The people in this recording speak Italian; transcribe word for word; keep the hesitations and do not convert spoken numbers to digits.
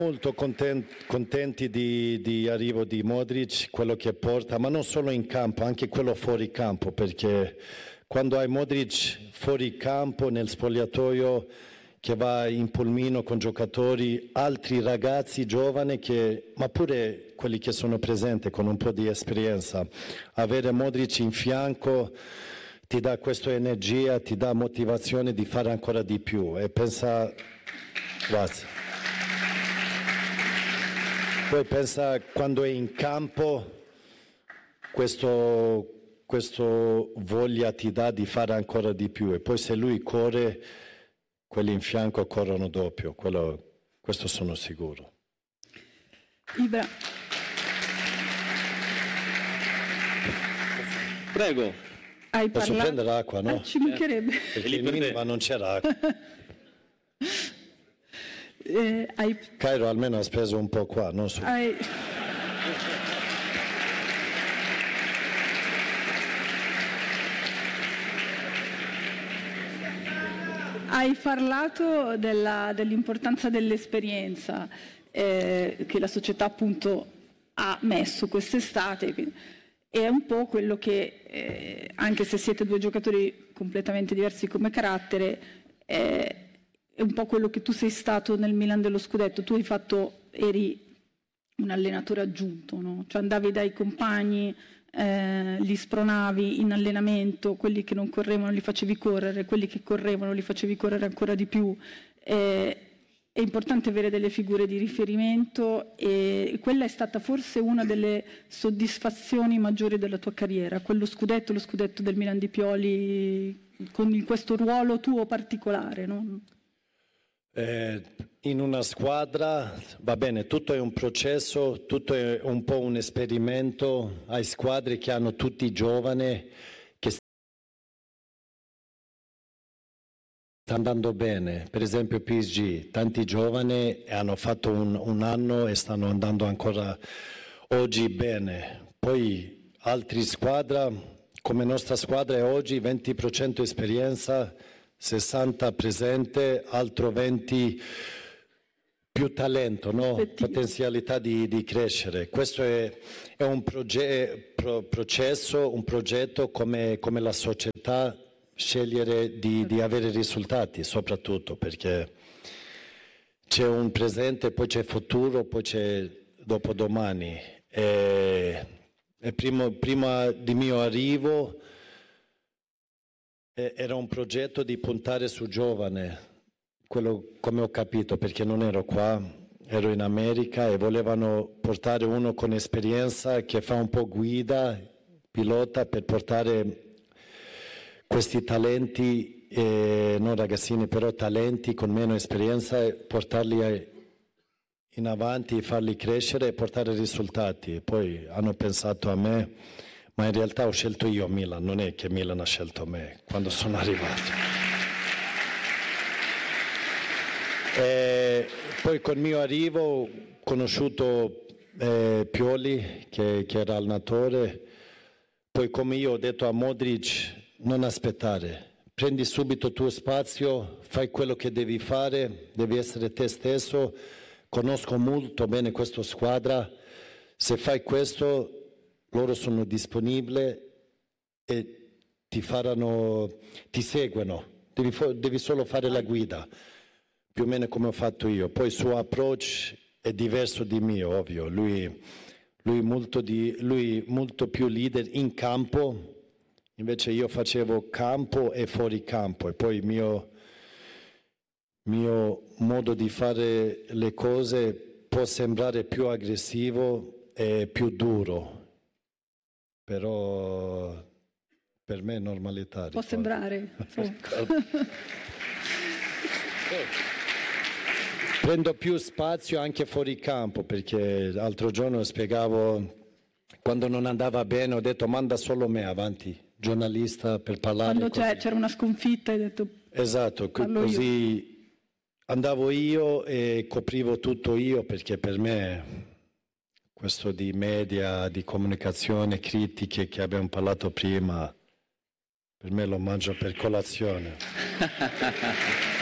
Molto content- contenti di, di arrivo di Modric, quello che porta, ma non solo in campo, anche quello fuori campo, perché quando hai Modric fuori campo nel spogliatoio che va in pulmino con giocatori, altri ragazzi giovani, che, ma pure quelli che sono presenti con un po' di esperienza, avere Modric in fianco ti dà questa energia, ti dà motivazione di fare ancora di più e pensa, grazie. Poi pensa quando è in campo, questo, questo voglia ti dà di fare ancora di più e poi se lui corre, quelli in fianco corrono doppio, quello, questo sono sicuro. Ibra. Prego. Hai Posso parlato... prendere acqua, no? Eh, ci mancherebbe. Eh, ma non c'era acqua. Eh, hai... Cairo almeno ha speso un po' qua, non so. Hai... Hai parlato della, dell'importanza dell'esperienza eh, che la società appunto ha messo quest'estate. È un po' quello che, eh, anche se siete due giocatori completamente diversi come carattere, eh, è un po' quello che tu sei stato nel Milan dello scudetto. Tu hai fatto, eri un allenatore aggiunto, no? Cioè andavi dai compagni, eh, li spronavi in allenamento, quelli che non correvano li facevi correre, quelli che correvano li facevi correre ancora di più. Eh, è importante avere delle figure di riferimento e quella è stata forse una delle soddisfazioni maggiori della tua carriera, quello scudetto, lo scudetto del Milan di Pioli, con questo ruolo tuo particolare, no? Eh, in una squadra va bene, tutto è un processo, tutto è un po' un esperimento. Hai squadre che hanno tutti giovani, che stanno andando bene, per esempio P S G, tanti giovani hanno fatto un, un anno e stanno andando ancora oggi bene. Poi altre squadre, come nostra squadra è oggi, venti per cento esperienza, sessanta presente, altro venti più talento, no? Potenzialità di, di crescere. Questo è, è un proge- pro- processo, un progetto come, come la società scegliere di, di avere risultati, soprattutto perché c'è un presente, poi c'è futuro, poi c'è dopodomani. E, e prima, prima di mio arrivo era un progetto di puntare su giovane, quello come ho capito, perché non ero qua, ero in America e volevano portare uno con esperienza che fa un po' guida, pilota per portare questi talenti, eh, non ragazzini però talenti con meno esperienza, e portarli in avanti, farli crescere e portare risultati. Poi hanno pensato a me, ma in realtà ho scelto io Milan, non è che Milan ha scelto me quando sono arrivato. E poi col mio arrivo ho conosciuto eh, Pioli, che, che era allenatore, poi come io ho detto a Modric, non aspettare, prendi subito il tuo spazio, fai quello che devi fare, devi essere te stesso, conosco molto bene questa squadra, se fai questo loro sono disponibili e ti faranno, ti seguono, devi, devi solo fare la guida, più o meno come ho fatto io. Poi il suo approccio è diverso di mio, ovvio, lui, lui, molto, di, lui molto più leader in campo, invece io facevo campo e fuori campo e poi il mio, mio modo di fare le cose può sembrare più aggressivo e più duro. Però per me è normalità. Può sembrare. Prendo più spazio anche fuori campo, perché l'altro giorno spiegavo, quando non andava bene ho detto manda solo me avanti, giornalista, per parlare. Quando c'è, c'era una sconfitta hai detto esatto, così io. Andavo io e coprivo tutto io, perché per me questo di media, di comunicazione, critiche che abbiamo parlato prima, per me lo mangio per colazione.